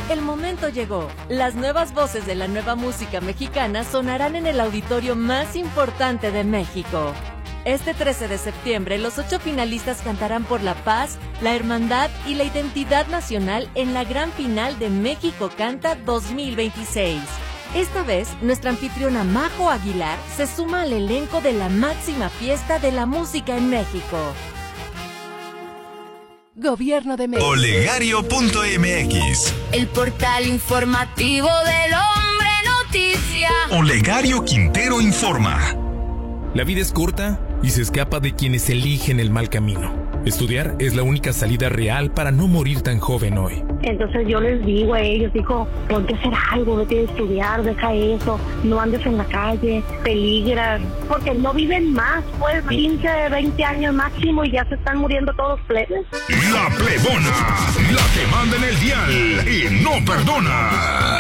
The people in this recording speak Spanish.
El momento llegó. Las nuevas voces de la nueva música mexicana sonarán en el auditorio más importante de México. Este 13 de septiembre, los 8 finalistas cantarán por la paz, la hermandad y la identidad nacional en la gran final de México Canta 2026. Esta vez, nuestra anfitriona Majo Aguilar se suma al elenco de la máxima fiesta de la música en México. Gobierno de México. Olegario.mx, el portal informativo del Hombre Noticia. Olegario Quintero informa. La vida es corta y se escapa de quienes eligen el mal camino. Estudiar es la única salida real para no morir tan joven hoy. Entonces yo les digo a ellos, ponte a hacer algo, vete a estudiar, deja eso, no andes en la calle, peligras, porque no viven más, pues 15, 20 años máximo y ya se están muriendo todos plebes. La Plebona, la que manda en el dial y no perdona.